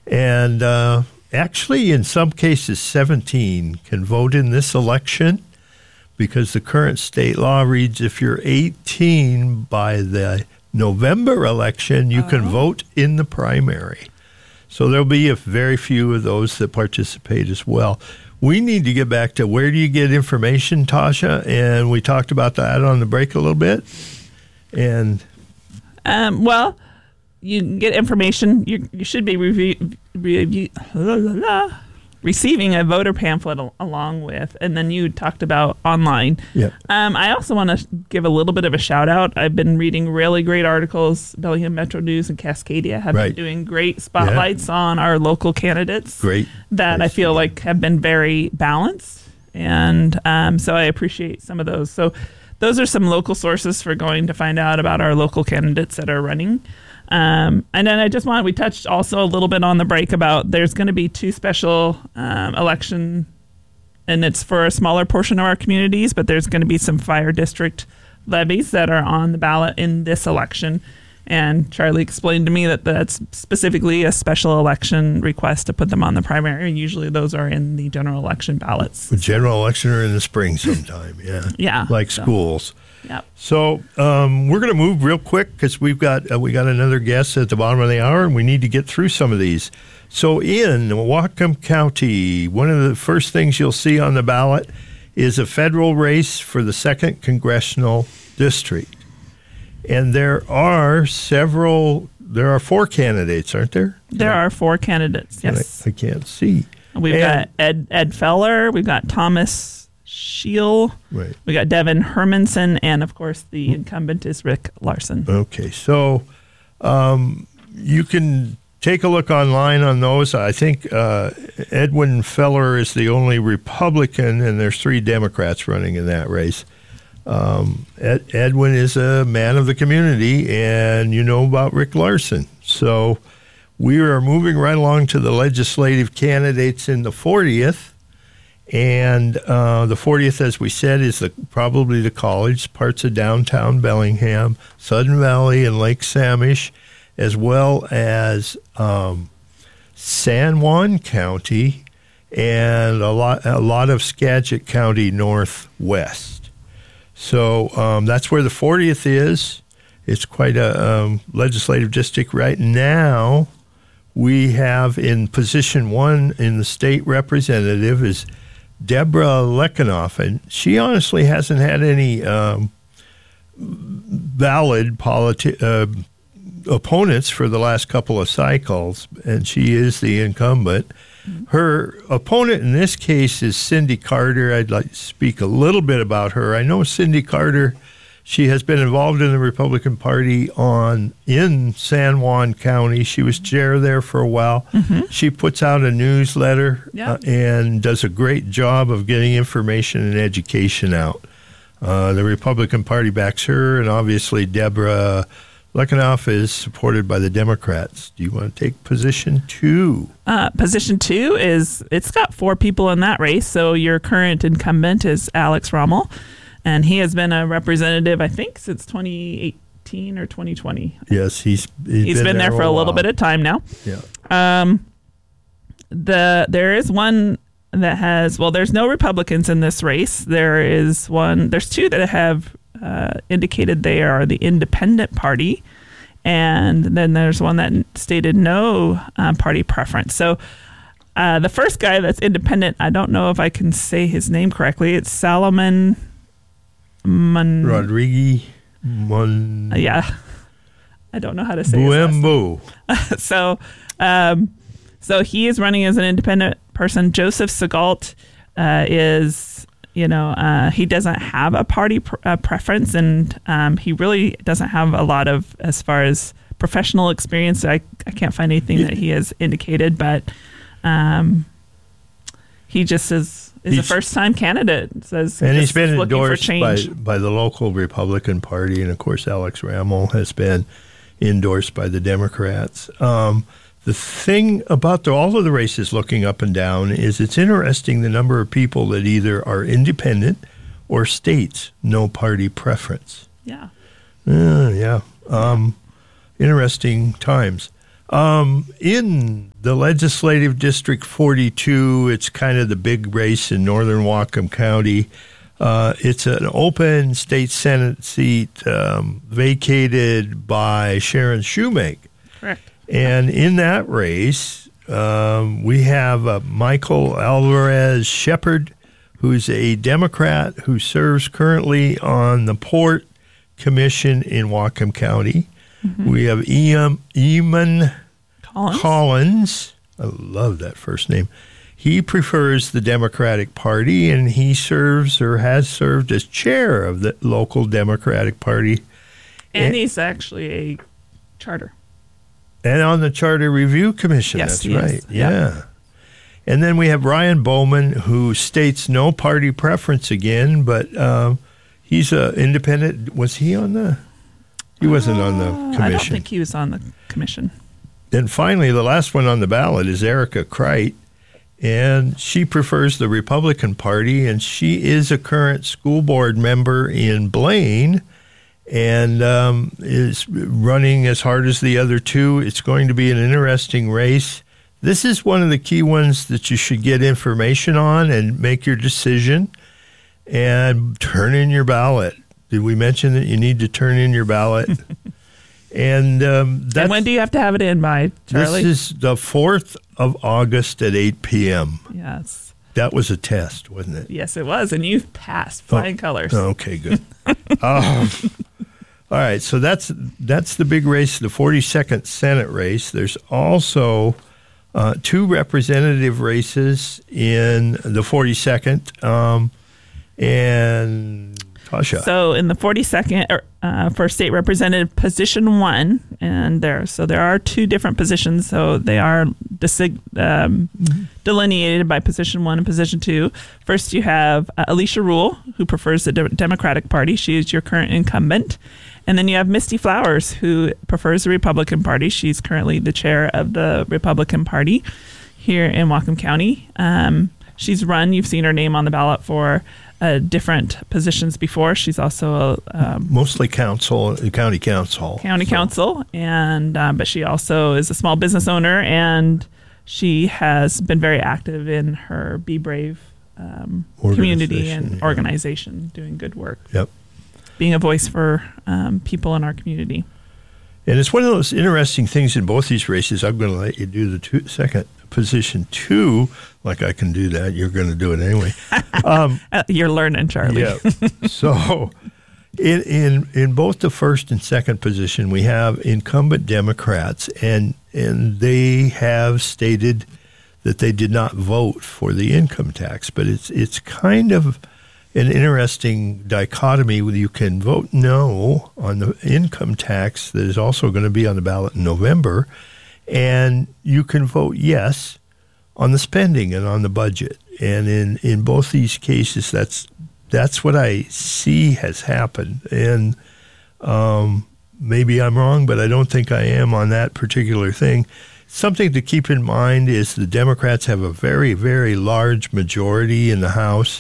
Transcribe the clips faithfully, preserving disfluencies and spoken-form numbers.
And uh, actually, in some cases, seventeen can vote in this election because the current state law reads if you're eighteen by the November election, you oh. can vote in the primary. So there'll be a very few of those that participate as well. We need to get back to where do you get information, Tasha? And we talked about that on the break a little bit. And um, well, you can get information. You you should be review, review, la, la, la, receiving a voter pamphlet al- along with, and then you talked about online. Yep. Um, I also want to give a little bit of a shout out. I've been reading really great articles. Bellingham Metro News and Cascadia have right. been doing great spotlights yeah. on our local candidates. Great. That Great. I feel like have been very balanced, and um, so I appreciate some of those. So those are some local sources for going to find out about our local candidates that are running. Um, and then I just want, we touched also a little bit on the break about there's going to be two special um, election, and it's for a smaller portion of our communities, but there's going to be some fire district levies that are on the ballot in this election. And Charlie explained to me that that's specifically a special election request to put them on the primary. And usually those are in the general election ballots. The general election are in the spring sometime, yeah. Yeah. Like so. schools. Yep. So um, we're going to move real quick because we've got uh, we got another guest at the bottom of the hour, and we need to get through some of these. So in Whatcom County, one of the first things you'll see on the ballot is a federal race for the second congressional district, and there are several. There are four candidates, aren't there? There yeah. are four candidates. Yes, I, I can't see. We've and, got Ed Ed Feller. We've got Thomas Scheel. Right. We got Devin Hermanson, and of course the incumbent is Rick Larson. Okay, so um, you can take a look online on those. I think uh, Edwin Feller is the only Republican, and there's three Democrats running in that race. Um, Ed, Edwin is a man of the community, and you know about Rick Larson. So we are moving right along to the legislative candidates in the fortieth. And uh, the fortieth, as we said, is the, probably the college, parts of downtown Bellingham, Sudden Valley, and Lake Samish, as well as um, San Juan County and a lot, a lot of Skagit County northwest. So um, that's where the fortieth is. It's quite a um, legislative district right now. We have in position one in the state representative is Deborah Lekanoff, and she honestly hasn't had any um, valid politi- uh, opponents for the last couple of cycles, and she is the incumbent. Mm-hmm. Her opponent in this case is Cindy Carter. I'd like to speak a little bit about her. I know Cindy Carter. She has been involved in the Republican Party on in San Juan County. She was chair there for a while. Mm-hmm. She puts out a newsletter yeah. uh, and does a great job of getting information and education out. Uh, the Republican Party backs her, and obviously Deborah Lekanoff is supported by the Democrats. Do you want to take position two? Uh, position two is, it's got four people in that race. So your current incumbent is Alex Rommel. And he has been a representative, I think, since twenty eighteen or twenty twenty. Yes, he's he's, he's been, been there, there for a little bit of time now. Yeah. Um. The there is one that has well, there's no Republicans in this race. There is one. There's two that have uh, indicated they are the Independent Party, and then there's one that stated no uh, party preference. So. Uh, the first guy that's independent, I don't know if I can say his name correctly. It's Salomon Mon- Rodriguez Mon- uh, yeah. I don't know how to say his last name. so, um, so he is running as an independent person. Joseph Segault uh, is, you know, uh, he doesn't have a party pr- uh, preference, and um, he really doesn't have a lot of, as far as professional experience. I, I can't find anything yeah. that he has indicated, but Um, he just is, is a first-time candidate. Says and he's been looking endorsed for by, change. by the local Republican Party, and of course Alex Rommel has been endorsed by the Democrats. Um, the thing about the, all of the races looking up and down is it's interesting the number of people that either are independent or states no party preference. Yeah. Uh, yeah. Um, interesting times. Um, in the Legislative District forty-two, it's kind of the big race in northern Whatcom County. Uh, it's an open state Senate seat um, vacated by Sharon Shoemake. Correct. And in that race, um, we have uh, Michael Alvarez Shepard, who's a Democrat who serves currently on the Port Commission in Whatcom County. Mm-hmm. We have Eam, Eamon Collins. Collins. I love that first name. He prefers the Democratic Party, and he serves or has served as chair of the local Democratic Party. And, and he's actually a charter. And on the Charter Review Commission, yes, that's he right. Is. Yeah. Yep. And then we have Ryan Bowman, who states no party preference again, but um, he's an independent. Was he on the? He wasn't uh, on the commission. I don't think he was on the commission. Then finally, the last one on the ballot is Erica Kreit, and she prefers the Republican Party, and she is a current school board member in Blaine, and um, is running as hard as the other two. It's going to be an interesting race. This is one of the key ones that you should get information on and make your decision and turn in your ballot. Did we mention that you need to turn in your ballot? and um, that's, and when do you have to have it in by, Charlie? This is the fourth of August at eight p.m. Yes. That was a test, wasn't it? Yes, it was. And you passed flying oh, colors. Okay, good. um, all right, so that's that's the big race, the forty-second Senate race. There's also uh, two representative races in the forty-second. Um, and Tasha. So in the forty-second uh, for state representative position one, and there, so there are two different positions. So they are disig- um, mm-hmm. delineated by position one and position two. First, you have uh, Alicia Rule, who prefers the De- Democratic Party. She is your current incumbent. And then you have Misty Flowers, who prefers the Republican Party. She's currently the chair of the Republican Party here in Whatcom County. Um, she's run, you've seen her name on the ballot for uh, different positions before. She's also a, um, mostly council, county council. County so. council, and uh, but she also is a small business owner, and she has been very active in her Be Brave um, community and yeah. organization, doing good work. Yep. Being a voice for um, people in our community. And it's one of those interesting things in both these races. I'm going to let you do the two, second position two, like I can do that. You're going to do it anyway. Um, You're learning, Charlie. Yeah. So in, in in both the first and second position, we have incumbent Democrats, and and they have stated that they did not vote for the income tax. But it's it's kind of an interesting dichotomy where you can vote no on the income tax that is also going to be on the ballot in November, and you can vote yes on the spending and on the budget. And in, in both these cases, that's that's what I see has happened. And um, maybe I'm wrong, but I don't think I am on that particular thing. Something to keep in mind is the Democrats have a very, very large majority in the House,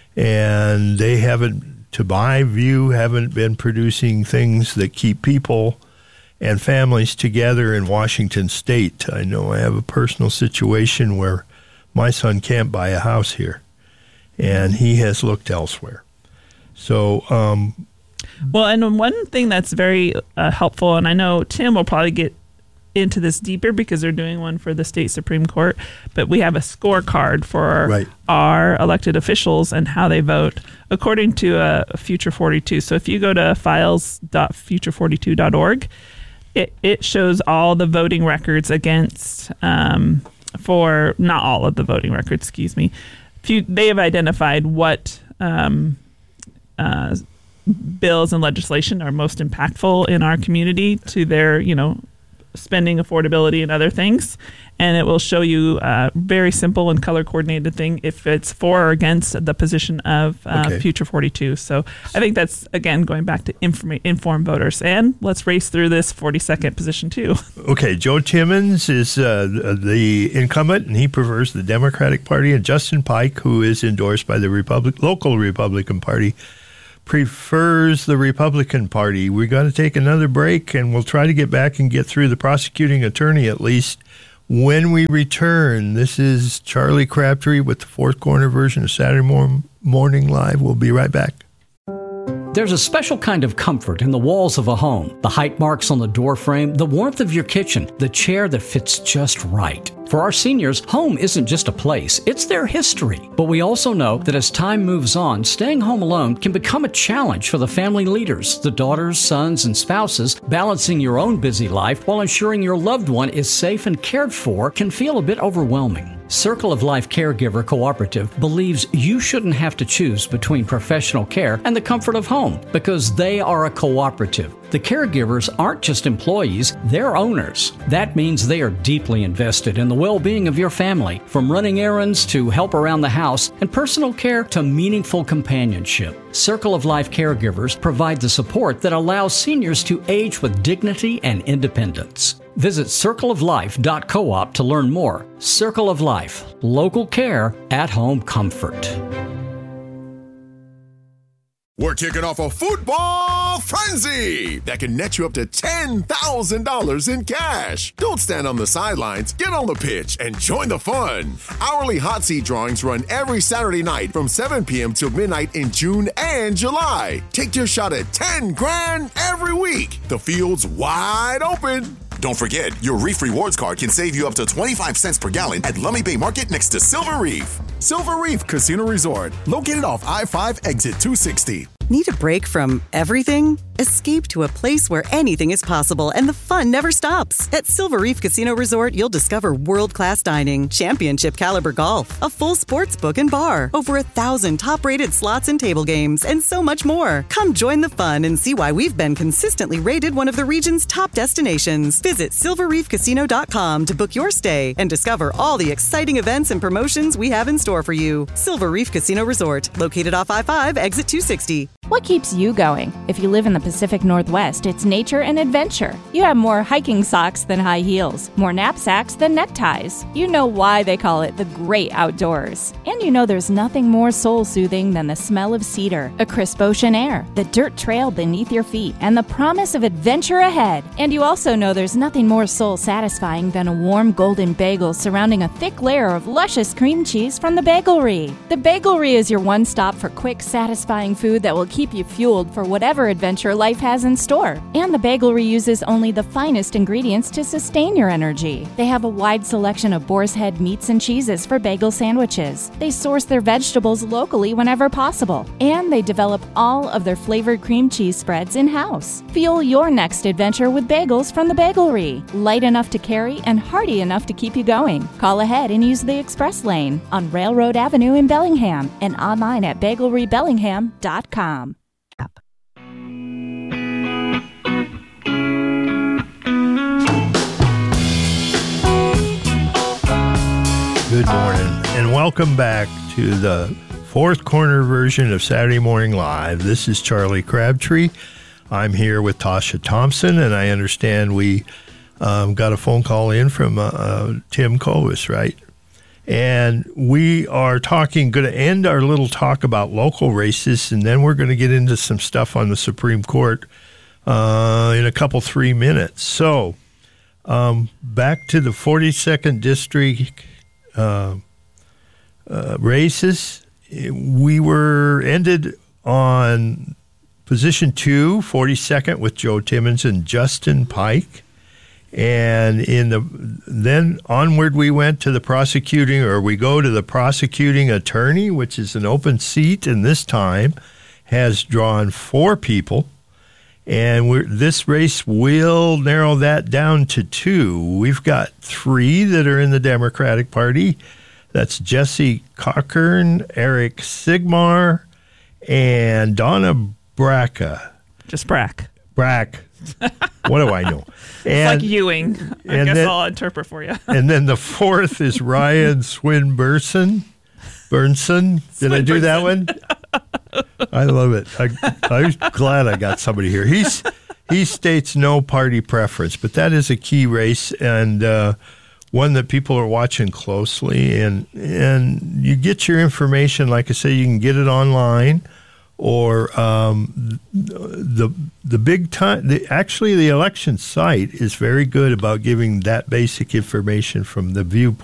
and they haven't, to my view, haven't been producing things that keep people and families together in Washington State. I know I have a personal situation where my son can't buy a house here, and he has looked elsewhere. So, um, well, and one thing that's very uh, helpful, and I know Tim will probably get into this deeper because they're doing one for the state Supreme Court, but we have a scorecard for right. our elected officials and how they vote according to uh, Future forty-two. So if you go to files dot future forty-two dot org, it, it shows all the voting records against, um, for not all of the voting records, excuse me. Few, they have identified what um, uh, bills and legislation are most impactful in our community to their, you know, spending, affordability, and other things, and it will show you a very simple and color coordinated thing if it's for or against the position of uh, okay. Future forty-two. So I think that's, again, going back to inform inform voters. And let's race through this forty-second position too. Okay, Joe Timmons is uh, the incumbent, and he prefers the Democratic Party, and Justin Pike, who is endorsed by the Republic, local Republican Party, prefers the Republican Party. We're going to take another break, and we'll try to get back and get through the prosecuting attorney at least when we return. This is Charlie Crabtree with the Fourth Corner version of Saturday Mor- Morning Live. We'll be right back. There's a special kind of comfort in the walls of a home. The height marks on the door frame, the warmth of your kitchen, the chair that fits just right. For our seniors, home isn't just a place, it's their history. But we also know that as time moves on, staying home alone can become a challenge for the family leaders, the daughters, sons, and spouses. Balancing your own busy life while ensuring your loved one is safe and cared for can feel a bit overwhelming. Circle of Life Caregiver Cooperative believes you shouldn't have to choose between professional care and the comfort of home because they are a cooperative. The caregivers aren't just employees, they're owners. That means they are deeply invested in the well-being of your family, from running errands to help around the house and personal care to meaningful companionship. Circle of Life Caregivers provide the support that allows seniors to age with dignity and independence. Visit circle of life dot coop to learn more. Circle of Life, local care, at-home comfort. We're kicking off a football frenzy that can net you up to ten thousand dollars in cash. Don't stand on the sidelines. Get on the pitch and join the fun. Hourly hot seat drawings run every Saturday night from seven p.m. till midnight in June and July. Take your shot at ten grand every week. The field's wide open. Don't forget, your Reef Rewards card can save you up to twenty-five cents per gallon at Lummi Bay Market next to Silver Reef. Silver Reef Casino Resort, located off I five exit two sixty. Need a break from everything? Escape to a place where anything is possible and the fun never stops. At Silver Reef Casino Resort, you'll discover world-class dining, championship caliber golf, a full sports book and bar, over a thousand top-rated slots and table games, and so much more. Come join the fun and see why we've been consistently rated one of the region's top destinations. Visit silver reef casino dot com to book your stay and discover all the exciting events and promotions we have in store for you. Silver Reef Casino Resort, located off I five, exit two sixty. What keeps you going? If you live in the Pacific Northwest, it's nature and adventure. You have more hiking socks than high heels, more knapsacks than neckties. You know why they call it the great outdoors. And you know there's nothing more soul-soothing than the smell of cedar, a crisp ocean air, the dirt trail beneath your feet, and the promise of adventure ahead. And you also know there's nothing more soul-satisfying than a warm golden bagel surrounding a thick layer of luscious cream cheese from the Bagelry. The Bagelry is your one stop for quick, satisfying food that will keep you fueled for whatever adventure life has in store. And the Bagelry uses only the finest ingredients to sustain your energy. They have a wide selection of boar's head meats and cheeses for bagel sandwiches. They source their vegetables locally whenever possible. And they develop all of their flavored cream cheese spreads in-house. Fuel your next adventure with bagels from the Bagelry. Light enough to carry and hearty enough to keep you going. Call ahead and use the express lane on Railroad Avenue in Bellingham and online at bagelry bellingham dot com. Good morning, and welcome back to the Fourth Corner version of Saturday Morning Live. This is Charlie Crabtree. I'm here with Tasha Thompson, and I understand we um, got a phone call in from uh, uh, Tim Covis, right? And we are talking, going to end our little talk about local races, and then we're going to get into some stuff on the Supreme Court uh, in a couple, three minutes. So, um, back to the forty-second District uh, uh, races. We were ended on position two, forty-second, with Joe Timmons and Justin Pike. And in the then onward we went to the prosecuting, or we go to the prosecuting attorney, which is an open seat, and this time has drawn four people. And we're, this race will narrow that down to two. We've got three that are in the Democratic Party. That's Jesse Cochran, Eric Sigmar, and Donna Braca. Just Brack. Brack. What do I know? And, it's like Ewing. I guess then, I'll interpret for you. And then the fourth is Ryan Swinburson. Burnson. Did I do that one? I love it. I, I'm glad I got somebody here. He's he states no party preference, but that is a key race and uh, one that people are watching closely. And and you get your information, like I say, you can get it online or um, the the big time. The, actually, the election site is very good about giving that basic information from the viewpoint.